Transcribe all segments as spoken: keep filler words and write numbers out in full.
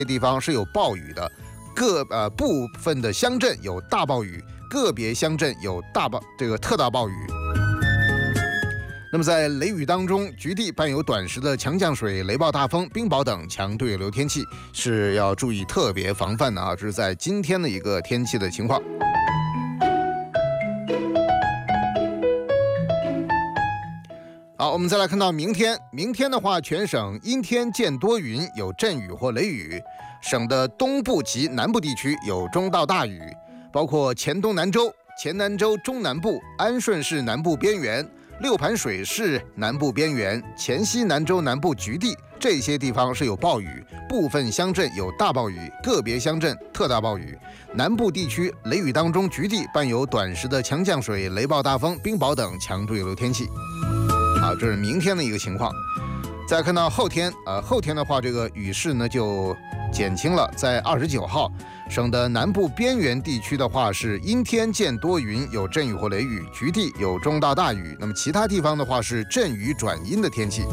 地方是有暴雨的，各呃部分的乡镇有大暴雨，个别乡镇有大暴这个特大暴雨。那么在雷雨当中，局地伴有短时的强降水、雷暴大风、冰雹等强对流天气，是要注意特别防范的啊！这是在今天的一个天气的情况。好，我们再来看到明天。明天的话，全省阴天见多云，有阵雨或雷雨。省的东部及南部地区有中到大雨，包括黔东南州、黔南州中南部、安顺市南部边缘、六盘水市南部边缘、黔西南州南部局地，这些地方是有暴雨，部分乡镇有大暴雨，个别乡镇特大暴雨。南部地区雷雨当中，局地伴有短时的强降水、雷暴大风、冰雹等强对流天气。好，这是明天的一个情况。再看到后天，呃，后天的话，这个雨势呢就减轻了。在二十九号，省的南部边缘地区的话是阴天见多云，有阵雨或雷雨，局地有中到大雨。那么其他地方的话是阵雨转阴的天气。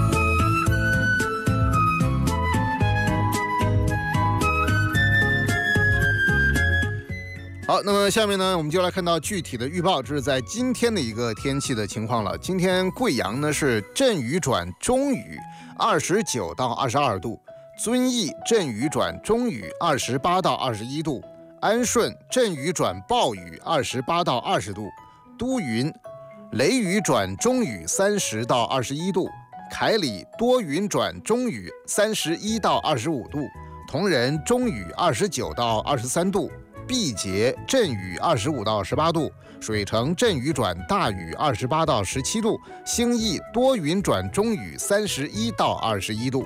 好，那么下面呢，我们就来看到具体的预报，这是在今天的一个天气的情况了。今天贵阳呢是阵雨转中雨，二十九到二十二度；遵义阵雨转中雨，二十八到二十一度；安顺阵雨转暴雨，二十八到二十度；都匀雷雨转中雨，三十到二十一度；凯里多云转中雨，三十一到二十五度；铜仁中雨，二十九到二十三度；毕节阵雨二十五到十八度，水城阵雨转大雨二十八到十七度，兴义多云转中雨三十一到二十一度。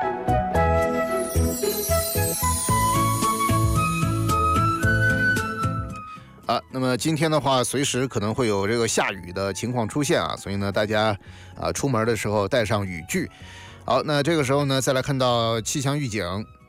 啊，那么今天的话，随时可能会有这个下雨的情况出现啊，所以呢，大家啊出门的时候带上雨具。好，那这个时候呢，再来看到气象预警。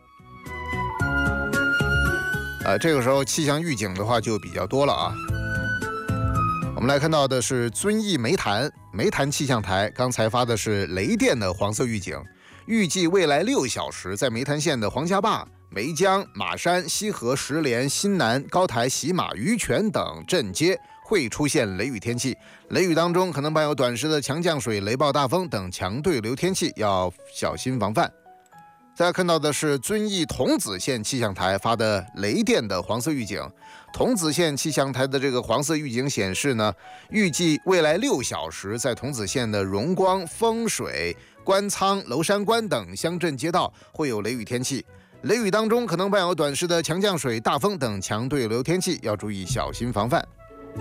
呃，这个时候气象预警的话就比较多了啊。我们来看到的是遵义煤炭煤炭气象台刚才发的是雷电的黄色预警，预计未来六小时在煤炭县的黄家坝、梅江、马山、西河、石莲、新南、高台、喜马、鱼泉等镇街会出现雷雨天气，雷雨当中可能伴有短时的强降水、雷暴大风等强对流天气，要小心防范。大家看到的是遵义桐梓县气象台发的雷电的黄色预警。桐梓县气象台的这个黄色预警显示呢，预计未来六小时在桐梓县的荣光、丰水、官仓、娄山关等乡镇街道会有雷雨天气，雷雨当中可能伴有短时的强降水、大风等强对流天气，要注意小心防范。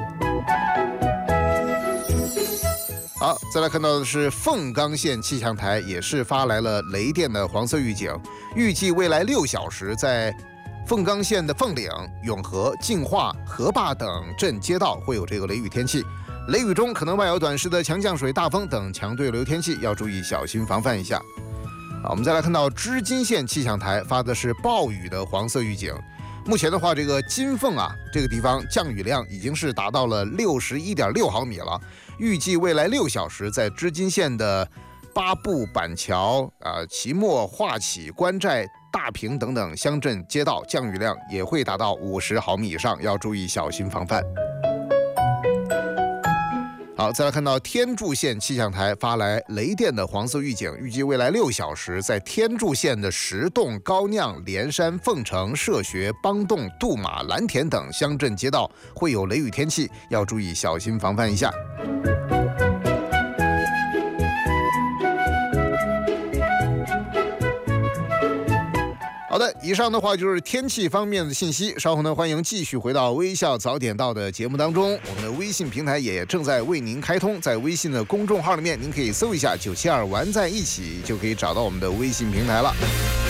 好，再来看到的是凤冈县气象台也是发来了雷电的黄色预警，预计未来六小时在凤冈县的凤岭、永和、净化、河坝等镇街道会有这个雷雨天气，雷雨中可能伴有短时的强降水、大风等强对流天气，要注意小心防范一下。好，我们再来看到织金县气象台发的是暴雨的黄色预警。目前的话，这个金凤啊这个地方降雨量已经是达到了六十一点六毫米了，预计未来六小时在织金县的八步、板桥、啊旗末、华启、关寨、大坪等等乡镇街道降雨量也会达到五十毫米以上，要注意小心防范。好，再来看到天柱县气象台发来雷电的黄色预警，预计未来六小时在天柱县的石洞、高酿、连山、凤城、社学、邦洞、杜马、蓝田等乡镇街道会有雷雨天气，要注意小心防范一下。好的，以上的话就是天气方面的信息。稍后呢，欢迎继续回到微笑早点到的节目当中。我们的微信平台也正在为您开通，在微信的公众号里面，您可以搜一下九七二玩在一起，就可以找到我们的微信平台了。